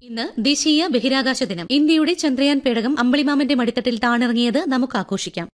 ഇന്ന് ദേശീയ ബഹിരാകാശ ദിനം. ഇന്ത്യയുടെ ചന്ദ്രയാൻ പേടകം അമ്പിളിമാമന്റെ മടിത്തട്ടിൽ താണിറങ്ങിയത് നമുക്ക് ആഘോഷിക്കാം.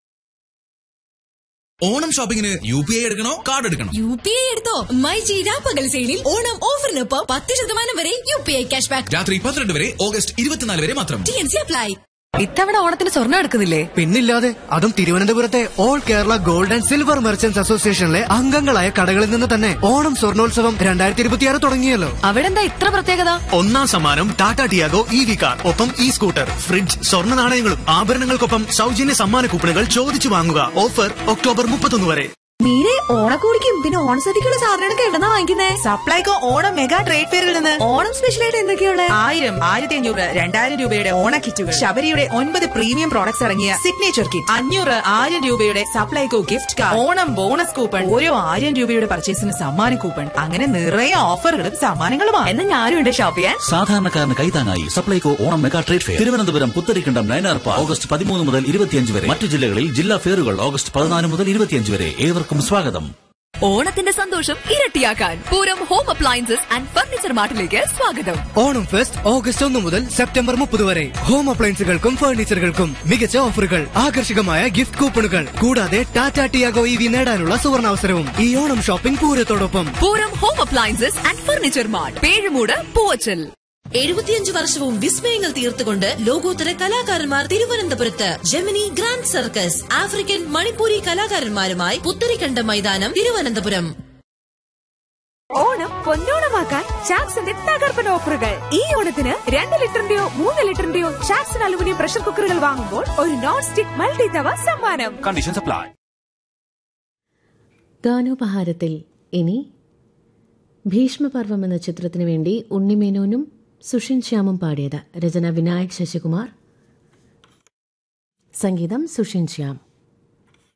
ഓണം ഷോപ്പിംഗിന് UPI എടുക്കണോ കാർഡ് എടുക്കണോ? UPI എടുത്തോ. മൈജി രാപ്പകൽ സെയിലിൽ ഓണം ഓഫറിനൊപ്പം 10% വരെ UPI ക്യാഷ് ബാക്ക്. രാത്രി 12 വരെ, ഓഗസ്റ്റ് 24 വരെ മാത്രം. TNC apply. ഇത്തവണ ഓണത്തിന് സ്വർണ്ണം എടുക്കുന്നില്ലേ? പിന്നില്ലാതെ, അതും തിരുവനന്തപുരത്തെ all Kerala gold and silver merchants അസോസിയേഷനിലെ അംഗങ്ങളായ കടകളിൽ നിന്ന് തന്നെ ഓണം സ്വർണോത്സവം 2026 തുടങ്ങിയല്ലോ. അവിടെ എന്താ ഇത്ര പ്രത്യേകത? ഒന്നാം സമ്മാനം ടാറ്റ ടിയാഗോ EV കാർ, ഒപ്പം സ്കൂട്ടർ, ഫ്രിഡ്ജ്, സ്വർണ്ണ നാണയങ്ങളും ആഭരണങ്ങൾക്കൊപ്പം സൗജന്യ സമ്മാന കൂപ്പണുകൾ ചോദിച്ചു വാങ്ങുക. ഓഫർ ഒക്ടോബർ 31 വരെ. മീരെ ഓണക്കോടിക്കും പിന്നെ ഓണസദ്യക്കുള്ള സാധനങ്ങളൊക്കെ എവിടെന്നാ വാങ്ങിക്കുന്നേ? സപ്ലൈകോ ഓണം മെഗാ ട്രേഡ് ഫെയറിൽ നിന്ന്. ഓണം സ്പെഷ്യലായിട്ട് എന്തൊക്കെയാണ്? 1000, 1500, 2000 രൂപയുടെ ഓണ കിറ്റുകൾ, ശബരിയുടെ 9 പ്രീമിയം പ്രോഡക്ട്സ് ഇറങ്ങിയ സിഗ്നേച്ചർ കിറ്റ്, 500, 1000 രൂപയുടെ Supplyco gift card, Onam bonus coupon, ഓരോ 1000 രൂപയുടെ പർച്ചേസിന് സമ്മാന കൂപ്പൺ, അങ്ങനെ നിറയെ ഓഫറുകളും സമ്മാനങ്ങളുമാണ്. എന്നാ ഞാനും ഉണ്ട് ഷോപ്പ് ചെയ്യാൻ. സാധാരണക്കാരന് കൈത്താങ്ങായി Supplyco Onam mega trade fair, Thiruvananthapuram Putharikandam Nayanar park, August 13 മുതൽ 25 വരെ. മറ്റു ജില്ലകളിൽ ജില്ലാ ഫെയറുകൾ ഓഗസ്റ്റ് 14 മുതൽ 25 വരെ. ഏവർക്കും സ്വാഗതം. ഓണത്തിന്റെ സന്തോഷം ഇരട്ടിയാക്കാൻ Pooram home appliances and furniture മാർട്ടിലേക്ക് സ്വാഗതം. ഓണം ഫെസ്റ്റ് ഓഗസ്റ്റ് 1 മുതൽ സെപ്റ്റംബർ 30 വരെ. ഹോം അപ്ലയൻസുകൾക്കും ഫർണിച്ചറുകൾക്കും മികച്ച ഓഫറുകൾ, ആകർഷകമായ ഗിഫ്റ്റ് കൂപ്പണുകൾ, കൂടാതെ ടാറ്റ ടിയാഗോ EV നേടാനുള്ള സുവർണാവസരവും ഈ Onam shopping പൂരത്തോടൊപ്പം. Pooram home appliances and furniture mart, Pezhumoodu, Poovachal. 75 വർഷവും വിസ്മയങ്ങൾ തീർത്തുകൊണ്ട് ലോകോത്തര കലാകാരന്മാർ തിരുവനന്തപുരത്ത്. Gemini grand circus African Manipuri കലാകാരന്മാരുമായി പുത്തരിക്കണ്ട മൈതാനം, തിരുവനന്തപുരം. ഓണം പൊന്നോണമാക്കാൻ ഷാക്സിന്റെ തകർപ്പൻ ഓഫറുകൾ. ഈ ഓണത്തിന് 2 ലിറ്ററിന്റെയോ 3 ലിറ്ററിന്റെയോ ഷാക്സൺ അലുമിനിയം പ്രഷർ കുക്കറുകൾ വാങ്ങുമ്പോൾ ഒരു നോൺ സ്റ്റിക് മൾട്ടി തവ സമ്മാനം. Conditions apply. ഗാനോപഹാരത്തിൽ ഇനി ഭീഷ്മപർവം എന്ന ചിത്രത്തിനു വേണ്ടി ഉണ്ണിമേനോനും സുഷിൻ ശ്യാമും പാടിയത്. രചന വിനായക് ശശികുമാർ, സംഗീതം സുഷിൻ ശ്യാം.